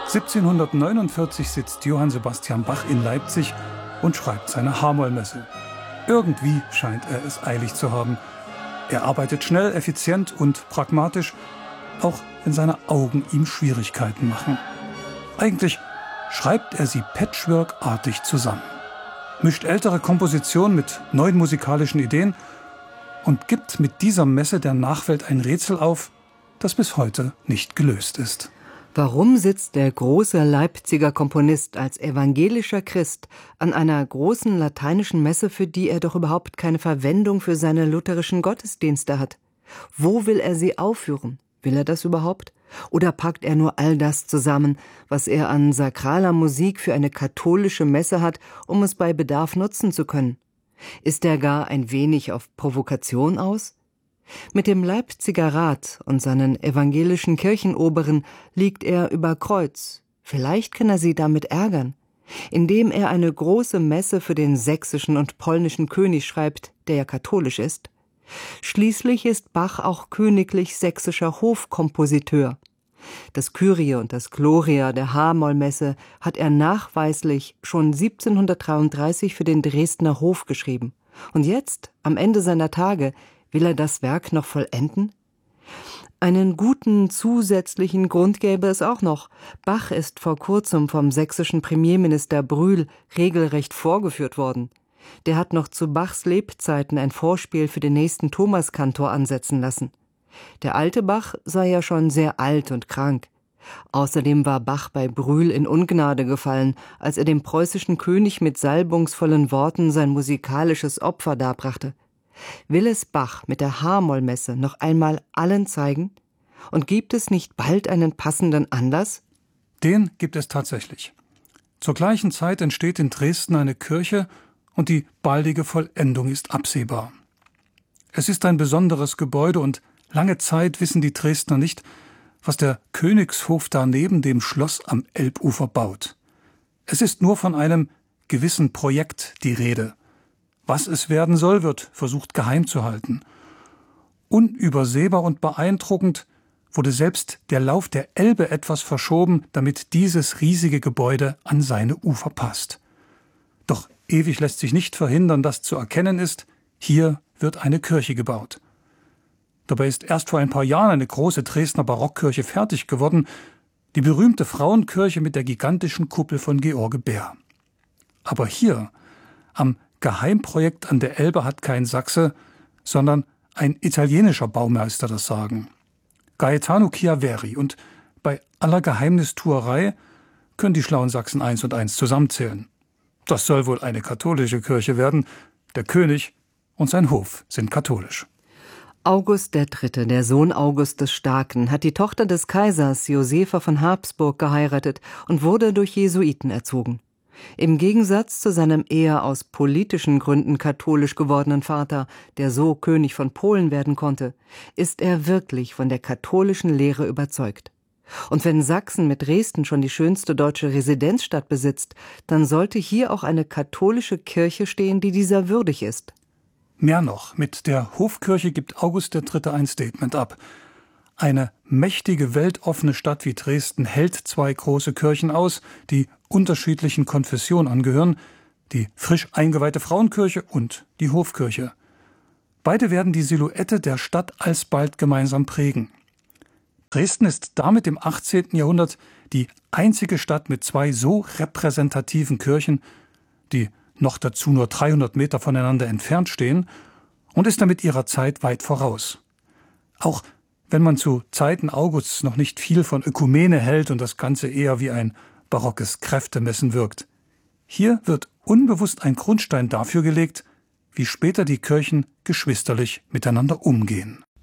1749 sitzt Johann Sebastian Bach in Leipzig und schreibt seine H-Moll-Messe. Irgendwie scheint er es eilig zu haben. Er arbeitet schnell, effizient und pragmatisch, auch wenn seine Augen ihm Schwierigkeiten machen. Eigentlich schreibt er sie patchworkartig zusammen, mischt ältere Kompositionen mit neuen musikalischen Ideen und gibt mit dieser Messe der Nachwelt ein Rätsel auf, das bis heute nicht gelöst ist. Warum sitzt der große Leipziger Komponist als evangelischer Christ an einer großen lateinischen Messe, für die er doch überhaupt keine Verwendung für seine lutherischen Gottesdienste hat? Wo will er sie aufführen? Will er das überhaupt? Oder packt er nur all das zusammen, was er an sakraler Musik für eine katholische Messe hat, um es bei Bedarf nutzen zu können? Ist er gar ein wenig auf Provokation aus? Mit dem Leipziger Rat und seinen evangelischen Kirchenoberen liegt er über Kreuz. Vielleicht kann er sie damit ärgern, indem er eine große Messe für den sächsischen und polnischen König schreibt, der ja katholisch ist. Schließlich ist Bach auch königlich sächsischer Hofkompositeur. Das Kyrie und das Gloria der H-Moll-Messe hat er nachweislich schon 1733 für den Dresdner Hof geschrieben. Und jetzt, am Ende seiner Tage, will er das Werk noch vollenden? Einen guten zusätzlichen Grund gäbe es auch noch. Bach ist vor kurzem vom sächsischen Premierminister Brühl regelrecht vorgeführt worden. Der hat noch zu Bachs Lebzeiten ein Vorspiel für den nächsten Thomaskantor ansetzen lassen. Der alte Bach sei ja schon sehr alt und krank. Außerdem war Bach bei Brühl in Ungnade gefallen, als er dem preußischen König mit salbungsvollen Worten sein musikalisches Opfer darbrachte. Will es Bach mit der H-Moll-Messe noch einmal allen zeigen? Und gibt es nicht bald einen passenden Anlass? Den gibt es tatsächlich. Zur gleichen Zeit entsteht in Dresden eine Kirche und die baldige Vollendung ist absehbar. Es ist ein besonderes Gebäude und lange Zeit wissen die Dresdner nicht, was der Königshof da neben dem Schloss am Elbufer baut. Es ist nur von einem gewissen Projekt die Rede. Was es werden soll, wird versucht geheim zu halten. Unübersehbar und beeindruckend wurde selbst der Lauf der Elbe etwas verschoben, damit dieses riesige Gebäude an seine Ufer passt. Doch ewig lässt sich nicht verhindern, dass zu erkennen ist, hier wird eine Kirche gebaut. Dabei ist erst vor ein paar Jahren eine große Dresdner Barockkirche fertig geworden, die berühmte Frauenkirche mit der gigantischen Kuppel von George Bär. Aber hier, am Geheimprojekt an der Elbe, hat kein Sachse, sondern ein italienischer Baumeister das Sagen. Gaetano Chiaveri. Und bei aller Geheimnistuerei können die schlauen Sachsen 1 und 1 zusammenzählen. Das soll wohl eine katholische Kirche werden. Der König und sein Hof sind katholisch. August III., der Sohn August des Starken, hat die Tochter des Kaisers Josepha von Habsburg geheiratet und wurde durch Jesuiten erzogen. Im Gegensatz zu seinem eher aus politischen Gründen katholisch gewordenen Vater, der so König von Polen werden konnte, ist er wirklich von der katholischen Lehre überzeugt. Und wenn Sachsen mit Dresden schon die schönste deutsche Residenzstadt besitzt, dann sollte hier auch eine katholische Kirche stehen, die dieser würdig ist. Mehr noch, mit der Hofkirche gibt August III. Ein Statement ab. Eine mächtige, weltoffene Stadt wie Dresden hält zwei große Kirchen aus, die unterschiedlichen Konfessionen angehören, die frisch eingeweihte Frauenkirche und die Hofkirche. Beide werden die Silhouette der Stadt alsbald gemeinsam prägen. Dresden ist damit im 18. Jahrhundert die einzige Stadt mit zwei so repräsentativen Kirchen, die noch dazu nur 300 Meter voneinander entfernt stehen, und ist damit ihrer Zeit weit voraus. Auch wenn man zu Zeiten Augusts noch nicht viel von Ökumene hält und das Ganze eher wie ein barockes Kräftemessen wirkt. Hier wird unbewusst ein Grundstein dafür gelegt, wie später die Kirchen geschwisterlich miteinander umgehen.